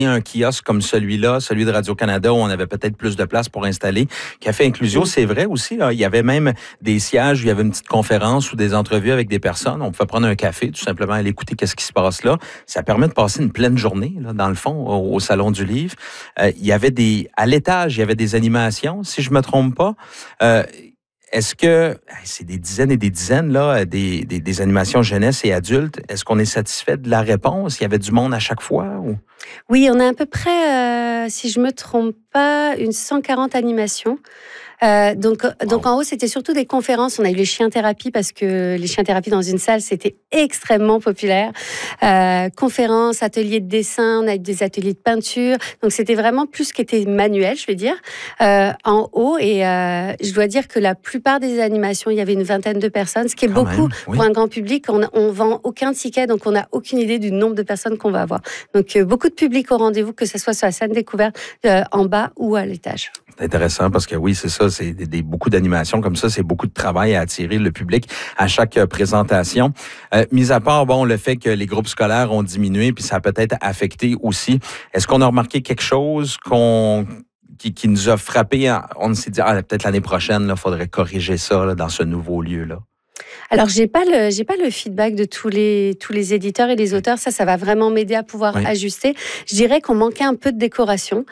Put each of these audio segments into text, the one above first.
un kiosque comme celui-là, celui de Radio-Canada, où on avait peut-être plus de place pour installer. Café Inclusio, c'est vrai aussi. Là, il y avait même des sièges où il y avait une petite conférence ou des entrevues avec des personnes. On pouvait prendre un café, tout simplement, aller écouter qu'est-ce qui se passe là. Ça permet de passer une pleine journée, là, dans le fond, au Salon du Livre. Il y avait à l'étage, il y avait des animations, si je me trompe pas. Est-ce que, c'est des dizaines et des dizaines, là, des animations jeunesse et adultes, est-ce qu'on est satisfait de la réponse? Il y avait du monde à chaque fois? Ou? Oui, on a à peu près, si je me trompe pas, une 140 animations. Donc en haut, c'était surtout des conférences. On a eu les chiens thérapie parce que les chiens thérapie dans une salle, c'était extrêmement populaire. Conférences, ateliers de dessin, on a eu des ateliers de peinture. Donc c'était vraiment plus ce qui était manuel, je vais dire, en haut. Et je dois dire que la plupart des animations, il y avait une vingtaine de personnes, ce qui est Quand beaucoup même, oui. pour un grand public. On vend aucun ticket, donc on n'a aucune idée du nombre de personnes qu'on va avoir. Donc beaucoup de public au rendez-vous, que ce soit sur la scène découverte, en bas ou à l'étage. C'est intéressant parce que oui, c'est ça, c'est beaucoup d'animations comme ça, c'est beaucoup de travail à attirer le public à chaque présentation. Mis à part, le fait que les groupes scolaires ont diminué, puis ça a peut-être affecté aussi. Est-ce qu'on a remarqué quelque chose qui nous a frappé? On s'est dit, peut-être l'année prochaine, il faudrait corriger ça là, dans ce nouveau lieu-là. Alors, j'ai pas le feedback de tous les éditeurs et les auteurs. Ça va vraiment m'aider à pouvoir ajuster. Je dirais qu'on manquait un peu de décoration.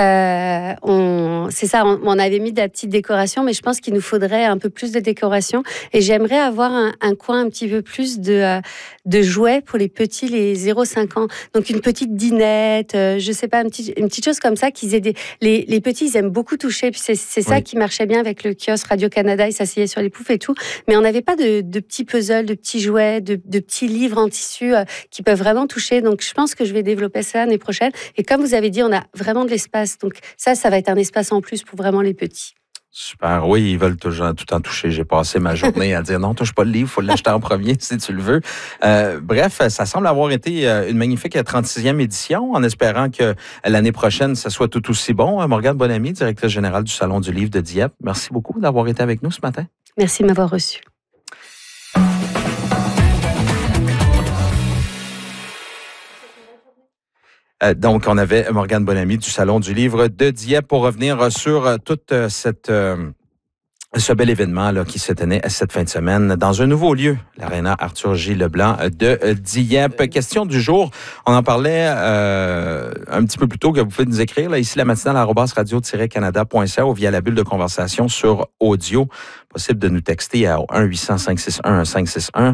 C'est ça, on avait mis de la petite décoration, mais je pense qu'il nous faudrait un peu plus de décoration. Et j'aimerais avoir un coin un petit peu plus de jouets pour les petits, les 0-5 ans. Donc, une petite dinette, je sais pas, une petite chose comme ça qu'ils aient les petits, ils aiment beaucoup toucher. Puis c'est ça qui marchait bien avec le kiosque Radio-Canada. Ils s'asseyaient sur les poufs et tout. Mais on n'avait pas de petits puzzles, de petits jouets, de petits livres en tissu qui peuvent vraiment toucher. Donc, je pense que je vais développer ça l'année prochaine. Et comme vous avez dit, on a vraiment de l'espace. Donc, ça va être un espace en plus pour vraiment les petits. Super. Oui, ils veulent tout en toucher. J'ai passé ma journée à dire non, touche pas le livre, il faut l'acheter en premier si tu le veux. Bref, ça semble avoir été une magnifique 36e édition, en espérant que l'année prochaine, ça soit tout aussi bon. Morgane Bonamy, directrice générale du Salon du Livre de Dieppe, merci beaucoup d'avoir été avec nous ce matin. Merci de m'avoir reçu. Donc, on avait Morgane Bonamy du Salon du Livre de Dieppe pour revenir sur toute ce bel événement là qui se tenait cette fin de semaine dans un nouveau lieu, l'Aréna Arthur J. Leblanc de Dieppe. Question du jour, on en parlait un petit peu plus tôt, que vous pouvez nous écrire là, ici la matinale @radio-canada.ca ou via la bulle de conversation sur audio. Possible de nous texter à 1-800-561-1561,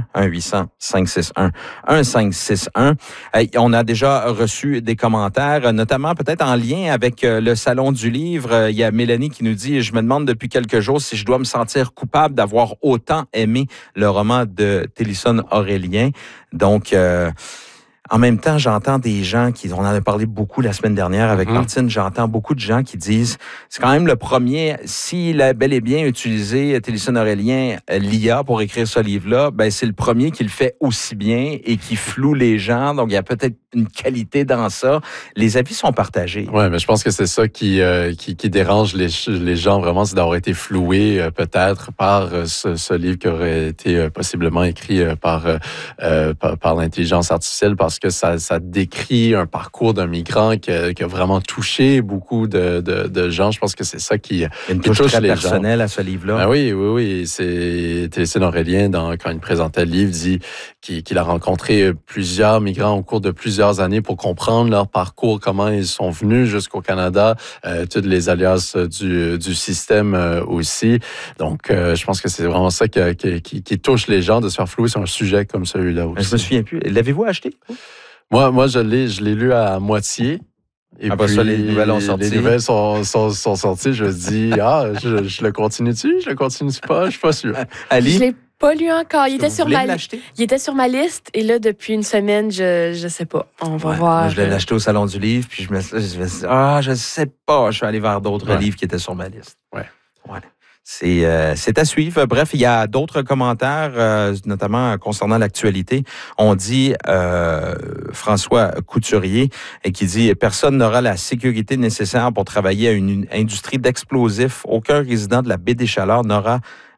1-800-561-1561. On a déjà reçu des commentaires, notamment peut-être en lien avec le Salon du Livre. Il y a Mélanie qui nous dit « Je me demande depuis quelques jours si je dois me sentir coupable d'avoir autant aimé le roman de Télésphone Aurélien. » Donc, en même temps, j'entends des gens on en a parlé beaucoup la semaine dernière avec Martine, j'entends beaucoup de gens qui disent, c'est quand même le premier, s'il a bel et bien utilisé Télésphone Aurélien, l'IA pour écrire ce livre-là, c'est le premier qui le fait aussi bien et qui floue les gens, donc il y a peut-être une qualité dans ça. Les avis sont partagés. Oui, mais je pense que c'est ça qui dérange les gens vraiment, c'est d'avoir été floué peut-être par ce livre qui aurait été possiblement écrit par l'intelligence artificielle, parce que ça décrit un parcours d'un migrant qui a vraiment touché beaucoup de gens. Je pense que c'est ça qui une touche touche très les personnelle gens. À ce livre-là. Ben oui. C'est Télésphone Aurélien, quand il présentait le livre, dit qu'il a rencontré plusieurs migrants au cours de plusieurs années pour comprendre leur parcours, comment ils sont venus jusqu'au Canada, toutes les alias du système aussi. Donc, je pense que c'est vraiment ça qui touche les gens, de se faire flouer sur un sujet comme celui-là aussi. Je me souviens plus. L'avez-vous acheté? Moi, je l'ai lu à moitié. Et après puis, ça, les nouvelles ont sorti. Les nouvelles sont sorties. Je me dis, je le continue-tu? Je le continue pas? Je suis pas sûr. Ali? Je l'ai pas lu encore. Il était sur ma liste. Et là, depuis une semaine, je sais pas. On va voir. Moi, je l'ai acheté au Salon du Livre. Puis je me suis dit, je sais pas. Je suis allé vers d'autres livres qui étaient sur ma liste. Ouais. C'est à suivre. Bref, il y a d'autres commentaires, notamment concernant l'actualité. On dit François Couturier qui dit « Personne n'aura la sécurité nécessaire pour travailler à une industrie d'explosifs. Aucun résident de la baie des Chaleurs n'aura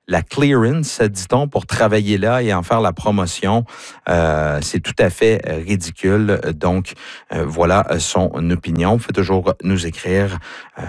la clearance, dit-on, pour travailler là et en faire la promotion. C'est tout à fait ridicule. Donc, voilà son opinion. Vous pouvez toujours nous écrire.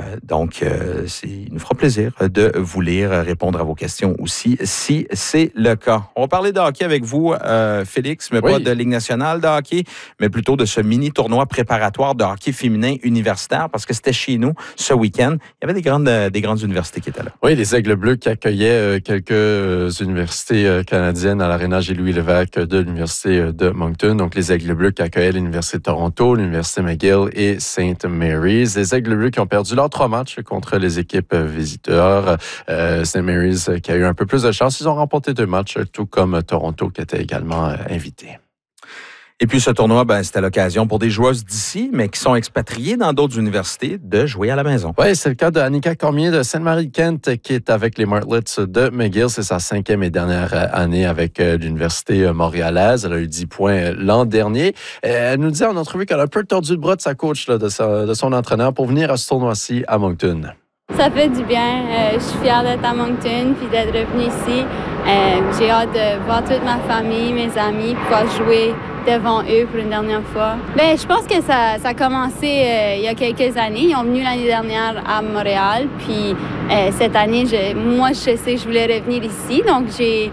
Il nous fera plaisir de vous lire, répondre à vos questions aussi, si c'est le cas. On va parler de hockey avec vous, Félix, mais pas de Ligue nationale de hockey, mais plutôt de ce mini-tournoi préparatoire de hockey féminin universitaire, parce que c'était chez nous ce week-end. Il y avait des grandes universités qui étaient là. Oui, les Aigles Bleus qui accueillaient quelques universités canadiennes à l'Aréna Louis Lévesque de l'Université de Moncton. Donc, les Aigles Bleus qui accueillaient l'Université de Toronto, l'Université McGill et St. Mary's. Les Aigles Bleus qui ont perdu leurs 3 matchs contre les équipes visiteurs. St. Mary's qui a eu un peu plus de chance. Ils ont remporté 2 matchs, tout comme Toronto qui était également invité. Et puis ce tournoi, c'était l'occasion pour des joueuses d'ici, mais qui sont expatriées dans d'autres universités, de jouer à la maison. Oui, c'est le cas de Annika Cormier de Sainte-Marie-de-Kent qui est avec les Martlets de McGill. C'est sa 5e et dernière année avec l'Université montréalaise. Elle a eu 10 points l'an dernier. Elle nous dit en entrevue qu'elle a un peu tordu le bras de sa coach, de son entraîneur, pour venir à ce tournoi-ci à Moncton. Ça fait du bien. Je suis fière d'être à Moncton puis d'être revenue ici. J'ai hâte de voir toute ma famille, mes amis, pouvoir jouer devant eux pour une dernière fois. Je pense que ça a commencé il y a quelques années. Ils sont venus l'année dernière à Montréal. Puis cette année, moi, je sais que je voulais revenir ici. Donc, j'ai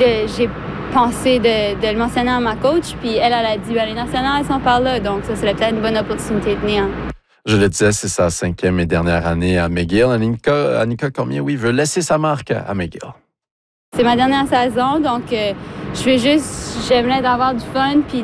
pensé de le mentionner à ma coach. Puis elle a dit, l'année nationale, ils sont par là. Donc, ça serait peut-être une bonne opportunité de venir. Je le disais, c'est sa 5e et dernière année à McGill. Annika Cormier, veut laisser sa marque à McGill. C'est ma dernière saison, donc j'aimerais d'avoir du fun puis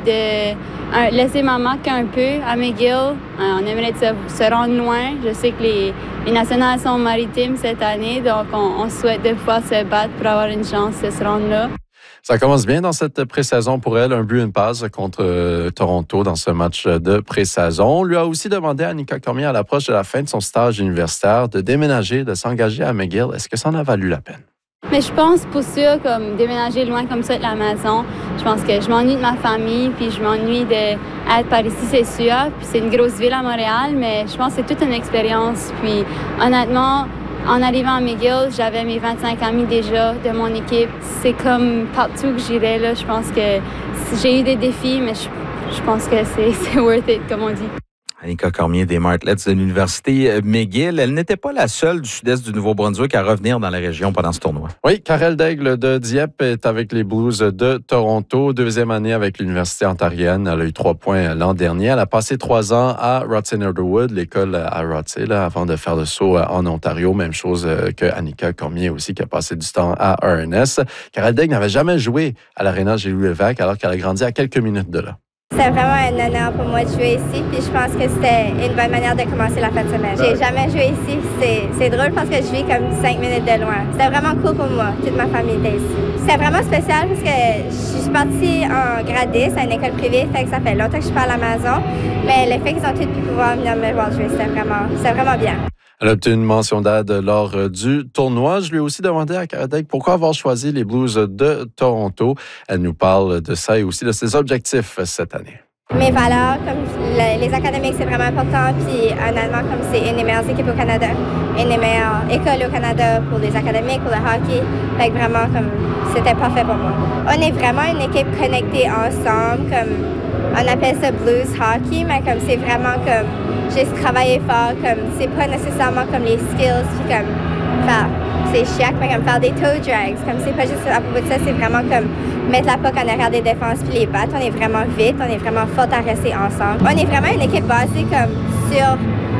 de laisser ma marque un peu à McGill. On aimerait se rendre loin. Je sais que les nationales sont maritimes cette année, donc on souhaite de pouvoir se battre pour avoir une chance de se rendre là. Ça commence bien dans cette pré-saison pour elle. Un but, une passe contre Toronto dans ce match de pré-saison. On lui a aussi demandé à Annika Cormier, à l'approche de la fin de son stage universitaire, de déménager, de s'engager à McGill. Est-ce que ça en a valu la peine? Mais je pense pour ça, comme déménager loin comme ça de la maison, je pense que je m'ennuie de ma famille, puis je m'ennuie d'être par ici, c'est sûr. Puis c'est une grosse ville à Montréal, mais je pense que c'est toute une expérience. Puis honnêtement, en arrivant à McGill, j'avais mes 25 amis déjà de mon équipe. C'est comme partout que j'irais, là. Je pense que j'ai eu des défis, mais je pense que c'est worth it, comme on dit. Annika Cormier des Martlets de l'Université McGill. Elle n'était pas la seule du sud-est du Nouveau-Brunswick à revenir dans la région pendant ce tournoi. Oui, Karel Daigle de Dieppe est avec les Blues de Toronto. 2e année avec l'Université ontarienne. Elle a eu 3 points l'an dernier. Elle a passé 3 ans à Rothsay Norderwood, l'école à Rothsay, avant de faire le saut en Ontario. Même chose que Annika Cormier aussi, qui a passé du temps à RNS. Karel Daigle n'avait jamais joué à l'Aréna Louis Lévesque alors qu'elle a grandi à quelques minutes de là. C'était vraiment un honneur pour moi de jouer ici, puis je pense que c'était une bonne manière de commencer la fin de semaine. J'ai jamais joué ici, c'est drôle parce que je vis comme 5 minutes de loin. C'était vraiment cool pour moi, toute ma famille était ici. C'était vraiment spécial parce que je suis partie en grade 10 à une école privée, fait que ça fait longtemps que je suis pas à la maison, mais le fait qu'ils ont tous pu pouvoir venir me voir jouer, c'était vraiment bien. Elle a obtenu une mention d'aide lors du tournoi. Je lui ai aussi demandé à Karel Daigle pourquoi avoir choisi les Blues de Toronto. Elle nous parle de ça et aussi de ses objectifs cette année. Mes valeurs, comme les académiques, c'est vraiment important. Puis honnêtement, comme c'est une des meilleures équipes au Canada, une des meilleures écoles au Canada pour les académiques, pour le hockey. Fait que vraiment, comme c'était parfait pour moi. On est vraiment une équipe connectée ensemble. Comme on appelle ça Blues Hockey, mais comme c'est vraiment comme juste travailler fort. Comme c'est pas nécessairement comme les skills, puis comme faire c'est chiac, mais comme faire des toe drags. Comme c'est pas juste à propos de ça, c'est vraiment comme mettre la puck en arrière des défenses puis les battre. On est vraiment vite, on est vraiment fort à rester ensemble. On est vraiment une équipe basée comme sur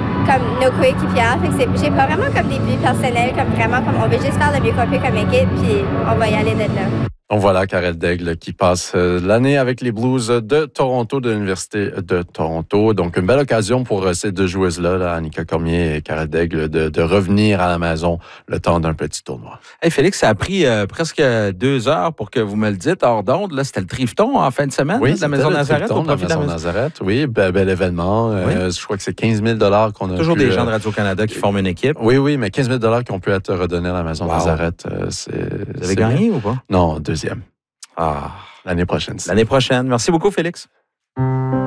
nos coéquipières. Fait que j'ai pas vraiment comme des buts personnels, comme vraiment comme on veut juste faire le mieux qu'on peut comme équipe puis on va y aller de là. Donc voilà, Karel Daigle qui passe l'année avec les Blues de Toronto, de l'Université de Toronto. Donc, une belle occasion pour ces deux joueuses-là, Annika Cormier et Karel Daigle, de revenir à la maison le temps d'un petit tournoi. Hey Félix, ça a pris presque 2 heures pour que vous me le dites hors d'onde. Là, c'était le Trifton en fin de semaine, oui, de la Maison Nazareth. Au profit de la Maison Nazareth, oui, bel événement. Oui. Je crois que c'est 15 000 qu'on a toujours des gens de Radio-Canada qui forment une équipe. Oui, mais 15 000 qui ont pu être redonnés à la Maison Nazareth. Vous avez gagné ou pas? Non, 2e. Ah, l'année prochaine. L'année prochaine. Merci beaucoup, Félix.